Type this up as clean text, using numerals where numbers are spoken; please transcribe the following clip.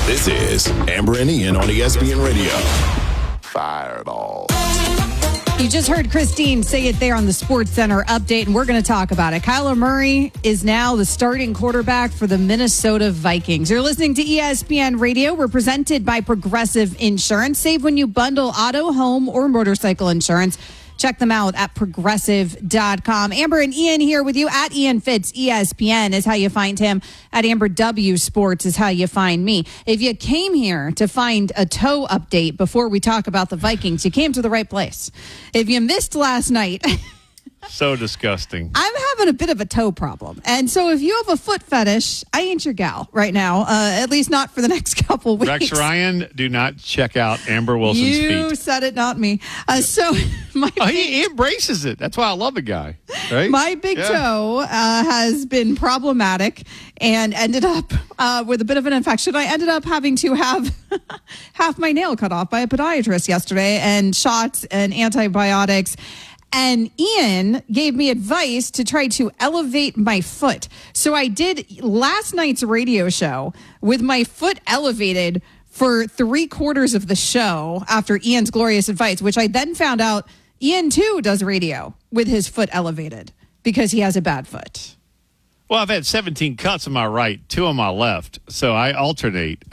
This is Amber and Ian on ESPN Radio. Fireball. You just heard Christine say it there on the Sports Center update, and we're going to talk about it. Kyler Murray is now the starting quarterback for the Minnesota Vikings. You're listening to ESPN Radio. We're presented by Progressive Insurance. Save when you bundle auto, home, or motorcycle insurance. Check them out at progressive.com. Amber and Ian here with you at Ian Fitz. ESPN is how you find him. At Amber W Sports is how you find me. If you came here to find a toe update before we talk about the Vikings, you came to the right place. If you missed last night... So disgusting. I'm having a bit of a toe problem. And so if you have a foot fetish, I ain't your gal right now, at least not for the next couple weeks. Rex Ryan, do not check out Amber Wilson's feet. You said it, not me. He embraces it. That's why I love the guy. Right? My big toe has been problematic and ended up with a bit of an infection. I ended up having to have half my nail cut off by a podiatrist yesterday and shots and antibiotics. And Ian gave me advice to try to elevate my foot. So I did last night's radio show with my foot elevated for 3/4 of the show after Ian's glorious advice, which I then found out Ian, too, does radio with his foot elevated because he has a bad foot. Well, I've had 17 cuts on my right, 2 on my left, so I alternate.